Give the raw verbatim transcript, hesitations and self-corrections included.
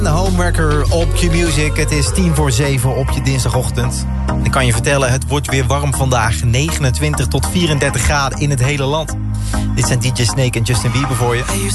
De Homewrecker op Q-Music. Het is tien voor zeven op je dinsdagochtend. Ik kan je vertellen, het wordt weer warm vandaag. negenentwintig tot vierendertig graden in het hele land. Dit zijn D J Snake en Justin Bieber voor je.